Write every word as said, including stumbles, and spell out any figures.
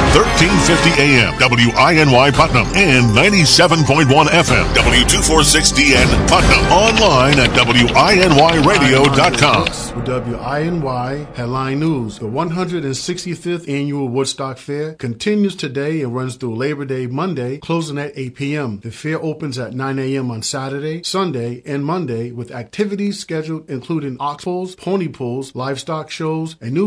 thirteen fifty A M, W I N Y Putnam, and ninety-seven point one F M, W two forty-six D N Putnam. Online at W I N Y radio dot com. With W I N Y Headline News. The one hundred sixty-fifth Annual Woodstock Fair continues today and runs through Labor Day Monday, closing at eight p.m. The fair opens at nine a.m. on Saturday, Sunday, and Monday with activities scheduled including ox pulls, pony pulls, livestock shows, a new